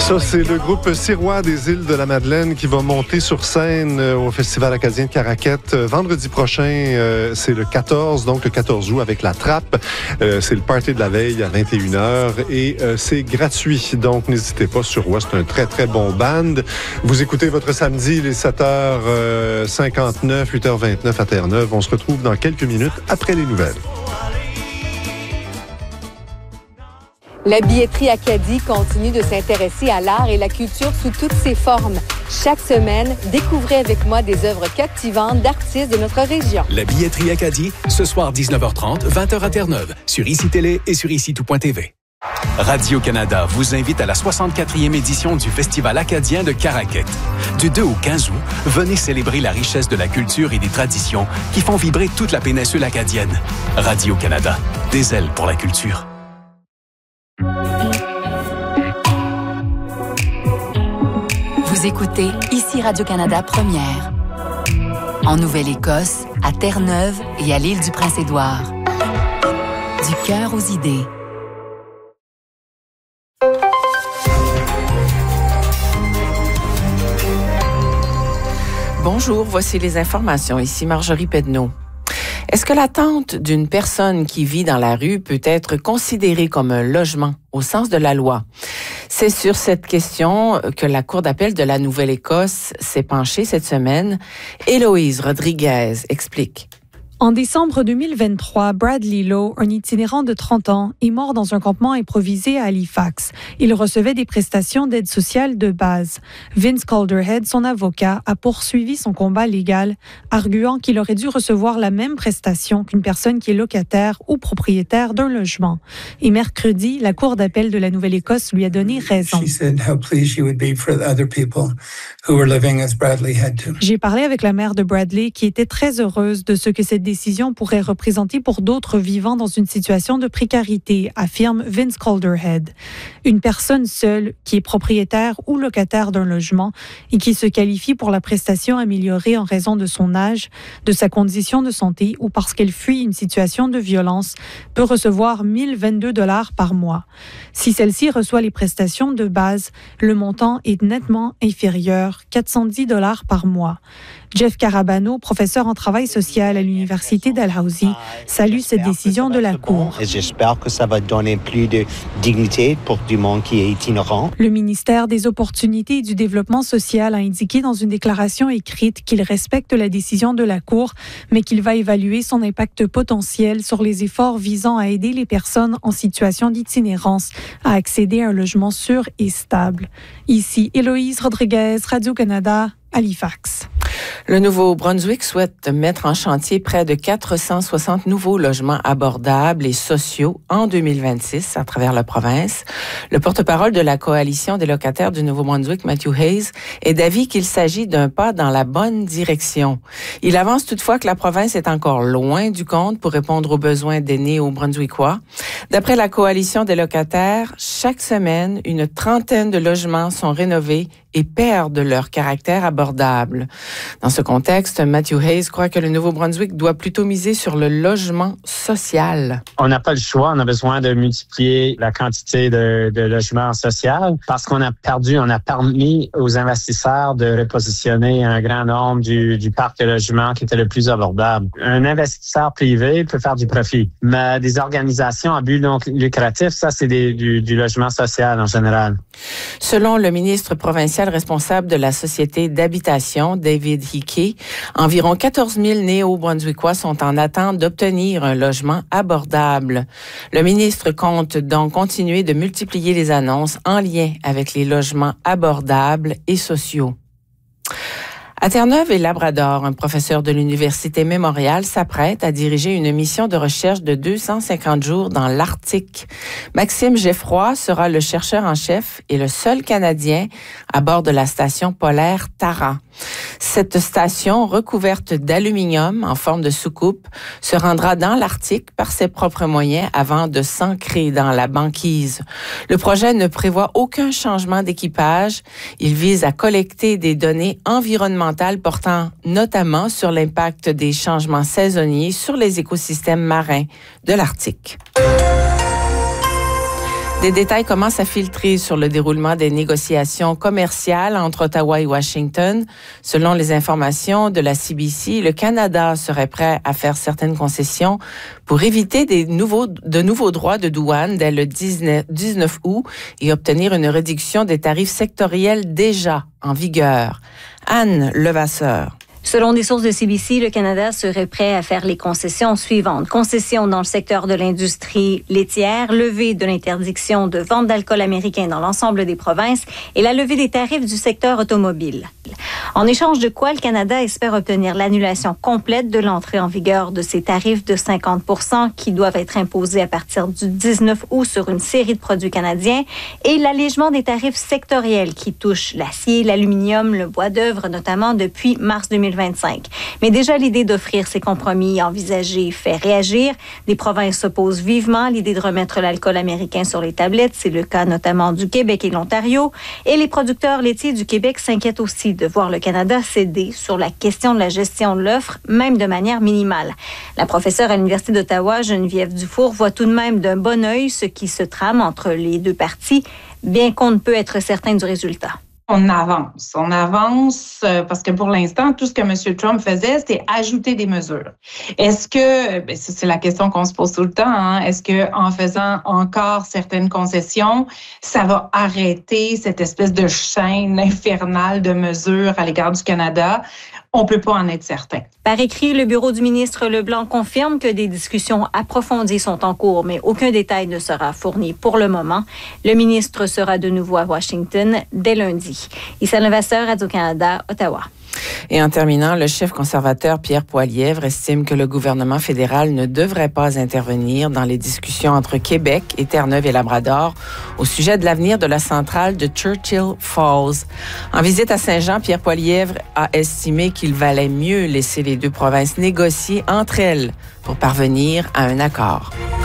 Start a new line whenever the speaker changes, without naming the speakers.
Ça, c'est le groupe Sirois des Îles de la Madeleine qui va monter sur scène au Festival acadien de Caraquette vendredi prochain. C'est le 14, donc le 14 août avec La Trappe. C'est le party de la veille à 21h et c'est gratuit. Donc, n'hésitez pas, Sirois, c'est un très, très bon band. Vous écoutez votre samedi, les 7h59, 8h29 à Terre-Neuve. On se retrouve dans quelques minutes après les nouvelles.
La billetterie Acadie continue de s'intéresser à l'art et la culture sous toutes ses formes. Chaque semaine, découvrez avec moi des œuvres captivantes d'artistes de notre région.
La billetterie Acadie, ce soir 19h30, 20h à Terre-Neuve, sur ICI Télé et sur ICI-tout.tv. Radio-Canada vous invite à la 64e édition du Festival acadien de Caraquette. Du 2 au 15 août, venez célébrer la richesse de la culture et des traditions qui font vibrer toute la péninsule acadienne. Radio-Canada, des ailes pour la culture.
Vous écoutez ici Radio-Canada Première. En Nouvelle-Écosse, à Terre-Neuve et à l'île du Prince-Édouard. Du cœur aux idées.
Bonjour, voici les informations. Ici Marjorie Pedneau. Est-ce que l'attente d'une personne qui vit dans la rue peut être considérée comme un logement au sens de la loi? C'est sur cette question que la Cour d'appel de la Nouvelle-Écosse s'est penchée cette semaine. Héloïse Rodriguez explique.
En décembre 2023, Bradley Lowe, un itinérant de 30 ans, est mort dans un campement improvisé à Halifax. Il recevait des prestations d'aide sociale de base. Vince Calderhead, son avocat, a poursuivi son combat légal, arguant qu'il aurait dû recevoir la même prestation qu'une personne qui est locataire ou propriétaire d'un logement. Et mercredi, la Cour d'appel de la Nouvelle-Écosse lui a donné raison. J'ai parlé avec la mère de Bradley qui était très heureuse de ce que cette décision pourrait représenter pour d'autres vivant dans une situation de précarité, affirme Vince Calderhead. Une personne seule qui est propriétaire ou locataire d'un logement et qui se qualifie pour la prestation améliorée en raison de son âge, de sa condition de santé ou parce qu'elle fuit une situation de violence peut recevoir 1 022 $ par mois. Si celle-ci reçoit les prestations de base, le montant est nettement inférieur, 410 $ par mois. Jeff Carabano, professeur en travail social à l'Université Dalhousie, salue cette décision de la Cour.
Et j'espère que ça va donner plus de dignité pour du monde qui est itinérant.
Le ministère des Opportunités et du Développement social a indiqué dans une déclaration écrite qu'il respecte la décision de la Cour, mais qu'il va évaluer son impact potentiel sur les efforts visant à aider les personnes en situation d'itinérance à accéder à un logement sûr et stable. Ici, Héloïse Rodriguez, Radio-Canada, Halifax.
Le Nouveau-Brunswick souhaite mettre en chantier près de 460 nouveaux logements abordables et sociaux en 2026 à travers la province. Le porte-parole de la Coalition des locataires du Nouveau-Brunswick, Matthew Hayes, est d'avis qu'il s'agit d'un pas dans la bonne direction. Il avance toutefois que la province est encore loin du compte pour répondre aux besoins des Néo-Brunswickois. D'après la Coalition des locataires, chaque semaine, une trentaine de logements sont rénovés et perdent leur caractère abordable. Dans ce contexte, Matthew Hayes croit que le Nouveau-Brunswick doit plutôt miser sur le logement social.
On n'a pas le choix, on a besoin de multiplier la quantité de logements sociaux parce on a permis aux investisseurs de repositionner un grand nombre du parc de logements qui était le plus abordable. Un investisseur privé peut faire du profit, mais des organisations à but non lucratif, ça c'est du logement social en général.
Selon le ministre provincial responsable de la Société d'habitation, David Hickey, environ 14 000 Néo-Brunswickois sont en attente d'obtenir un logement abordable. Le ministre compte donc continuer de multiplier les annonces en lien avec les logements abordables et sociaux. À Terre-Neuve et Labrador, un professeur de l'Université Mémorial s'apprête à diriger une mission de recherche de 250 jours dans l'Arctique. Maxime Geffroy sera le chercheur en chef et le seul Canadien à bord de la station polaire Tara. Cette station, recouverte d'aluminium en forme de soucoupe, se rendra dans l'Arctique par ses propres moyens avant de s'ancrer dans la banquise. Le projet ne prévoit aucun changement d'équipage. Il vise à collecter des données environnementales portant notamment sur l'impact des changements saisonniers sur les écosystèmes marins de l'Arctique. Des détails commencent à filtrer sur le déroulement des négociations commerciales entre Ottawa et Washington. Selon les informations de la CBC, le Canada serait prêt à faire certaines concessions pour éviter de nouveaux droits de douane dès le 19 août et obtenir une réduction des tarifs sectoriels déjà en vigueur. Anne Levasseur.
Selon des sources de CBC, le Canada serait prêt à faire les concessions suivantes. Concessions dans le secteur de l'industrie laitière, levée de l'interdiction de vente d'alcool américain dans l'ensemble des provinces et la levée des tarifs du secteur automobile. En échange de quoi, le Canada espère obtenir l'annulation complète de l'entrée en vigueur de ces tarifs de 50 % qui doivent être imposés à partir du 19 août sur une série de produits canadiens et l'allègement des tarifs sectoriels qui touchent l'acier, l'aluminium, le bois d'œuvre notamment depuis mars 2025. Mais déjà, l'idée d'offrir ces compromis envisagés fait réagir. Des provinces s'opposent vivement à l'idée de remettre l'alcool américain sur les tablettes. C'est le cas notamment du Québec et de l'Ontario. Et les producteurs laitiers du Québec s'inquiètent aussi de voir le Canada céder sur la question de la gestion de l'offre, même de manière minimale. La professeure à l'Université d'Ottawa, Geneviève Dufour, voit tout de même d'un bon œil ce qui se trame entre les deux parties, bien qu'on ne peut être certain du résultat.
On avance parce que pour l'instant, tout ce que M. Trump faisait, c'était ajouter des mesures. Est-ce que, c'est la question qu'on se pose tout le temps, hein? Est-ce que en faisant encore certaines concessions, ça va arrêter cette espèce de chaîne infernale de mesures à l'égard du Canada? On ne peut pas en être certain.
Par écrit, le bureau du ministre Leblanc confirme que des discussions approfondies sont en cours, mais aucun détail ne sera fourni pour le moment. Le ministre sera de nouveau à Washington dès lundi. Issa Levasseur, Radio-Canada, Ottawa.
Et en terminant, le chef conservateur Pierre Poilievre estime que le gouvernement fédéral ne devrait pas intervenir dans les discussions entre Québec et Terre-Neuve et Labrador au sujet de l'avenir de la centrale de Churchill Falls. En visite à Saint-Jean, Pierre Poilievre a estimé qu'il valait mieux laisser les deux provinces négocier entre elles pour parvenir à un accord.